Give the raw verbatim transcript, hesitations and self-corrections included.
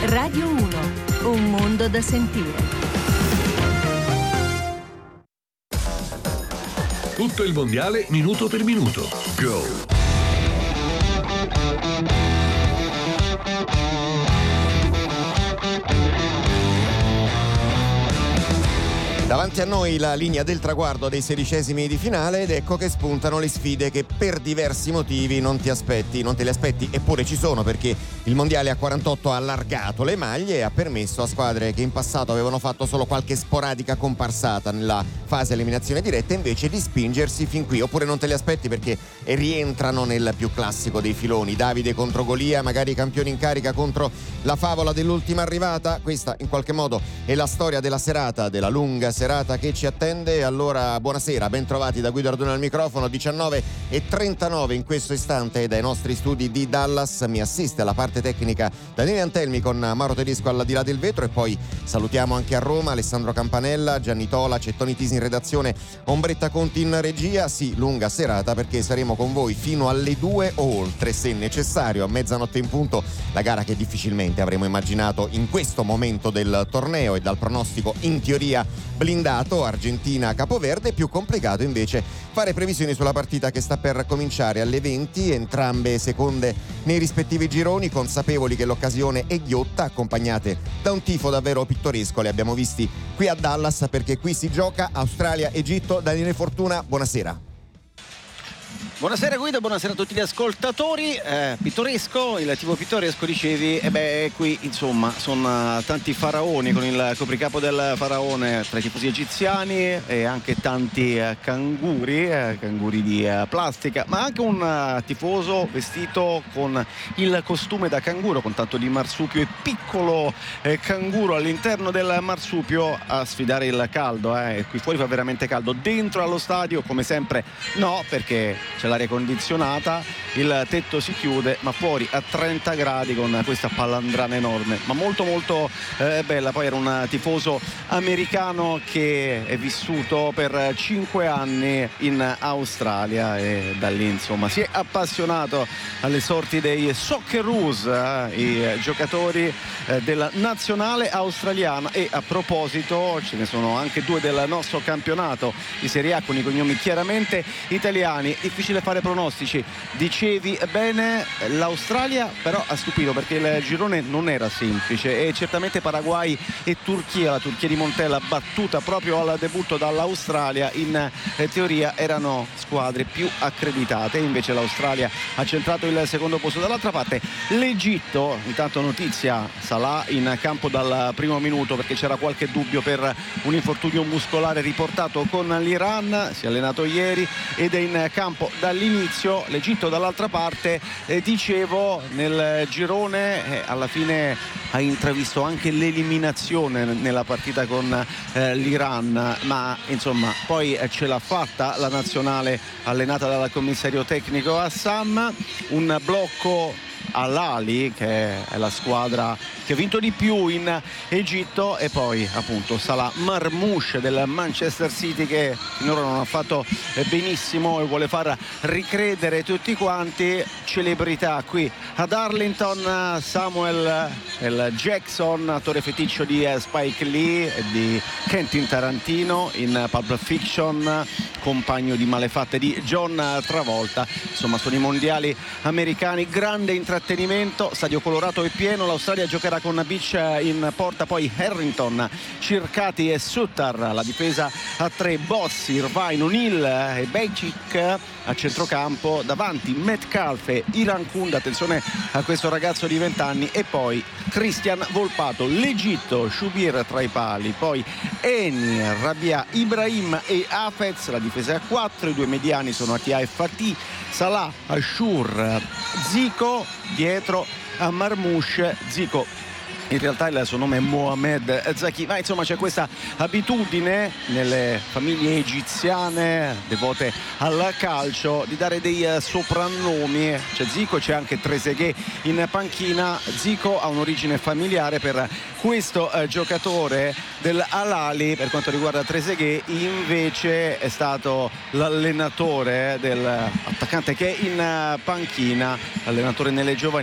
Radio uno, un mondo da sentire. Tutto il mondiale minuto per minuto. Go! Davanti a noi la linea del traguardo dei sedicesimi di finale ed ecco che spuntano le sfide che per diversi motivi non ti aspetti, non te le aspetti, eppure ci sono, perché il mondiale a quarantotto ha allargato le maglie e ha permesso a squadre che in passato avevano fatto solo qualche sporadica comparsata nella fase eliminazione diretta invece di spingersi fin qui, oppure non te le aspetti perché rientrano nel più classico dei filoni. Davide contro Golia, magari i campioni in carica contro la favola dell'ultima arrivata. Questa in qualche modo è la storia della serata, della lunga serata che ci attende. Allora buonasera, ben trovati da Guido Arduna al microfono. Diciannove e trentanove in questo istante dai nostri studi di Dallas. Mi assiste alla parte tecnica Daniele Antelmi con Mauro Tedesco al di là del vetro, e poi salutiamo anche a Roma Alessandro Campanella, Gianni Tola, c'è Toni Tisi in redazione, Ombretta Conti in regia. Sì, lunga serata perché saremo con voi fino alle due o oltre se necessario, a mezzanotte in punto, la gara che difficilmente avremmo immaginato in questo momento del torneo e dal pronostico in teoria blindato Argentina-Capoverde. Più complicato invece fare previsioni sulla partita che sta per cominciare alle venti, entrambe seconde nei rispettivi gironi, consapevoli che l'occasione è ghiotta, accompagnate da un tifo davvero pittoresco. Li abbiamo visti qui a Dallas perché qui si gioca. Australia-Egitto. Daniele Fortuna, buonasera. Buonasera Guido, buonasera a tutti gli ascoltatori. Eh, pittoresco, il tifo pittoresco dicevi, e beh qui insomma sono tanti faraoni con il copricapo del faraone tra i tifosi egiziani e anche tanti eh, canguri, eh, canguri di eh, plastica, ma anche un uh, tifoso vestito con il costume da canguro, con tanto di marsupio e piccolo eh, canguro all'interno del marsupio a sfidare il caldo. Eh. Qui fuori fa veramente caldo, dentro allo stadio come sempre no, perché c'è l'aria condizionata, il tetto si chiude, ma fuori a trenta gradi con questa palandrana enorme, ma molto molto eh, bella. Poi era un tifoso americano che è vissuto per cinque anni in Australia e da lì insomma si è appassionato alle sorti dei Socceroos, eh, i giocatori eh, della nazionale australiana. E a proposito ce ne sono anche due del nostro campionato di Serie A con i cognomi chiaramente italiani. Difficile fare pronostici, dicevi bene, l'Australia però ha stupito perché il girone non era semplice e certamente Paraguay e Turchia, la Turchia di Montella battuta proprio al debutto dall'Australia, in teoria erano squadre più accreditate, invece l'Australia ha centrato il secondo posto. Dall'altra parte l'Egitto, intanto notizia, Salah in campo dal primo minuto perché c'era qualche dubbio per un infortunio muscolare riportato con l'Iran, si è allenato ieri ed è in campo dall'inizio. L'Egitto dall'altra parte, eh, dicevo, nel girone eh, alla fine ha intravisto anche l'eliminazione nella partita con eh, l'Iran, ma insomma poi eh, ce l'ha fatta la nazionale allenata dal commissario tecnico Assam. Un blocco all'Ali, che è la squadra che ha vinto di più in Egitto, e poi appunto Salah Marmoush del Manchester City, che finora non ha fatto benissimo e vuole far ricredere tutti quanti. Celebrità qui ad Arlington, Samuel L. Jackson, attore feticcio di Spike Lee e di Quentin Tarantino in Pulp Fiction, compagno di malefatte di John Travolta. Insomma sono i mondiali americani, grande intrattenimento, stadio colorato e pieno. L'Australia giocherà con Beach in porta, poi Harrington, Circati e Sutter, la difesa a tre, Bossi, Irvine, O'Neill e Bejcic a centrocampo, davanti Metcalfe e Irankund, attenzione a questo ragazzo di venti anni, e poi Christian Volpato. L'Egitto, Shubir tra i pali, poi Eni, Rabia, Ibrahim e Hafez, la difesa è a quattro, i due mediani sono Atia e Fatih, Salah, Ashur, Zico dietro a Marmoush. Zico in realtà il suo nome è Mohamed Zaki, ma insomma c'è questa abitudine nelle famiglie egiziane devote al calcio di dare dei soprannomi. C'è Zico e c'è anche Trezeguet in panchina. Zico ha un'origine familiare per questo eh, giocatore del Al-Ahly. Per quanto riguarda Trezeguet invece è stato l'allenatore dell'attaccante che è in panchina, allenatore nelle giovani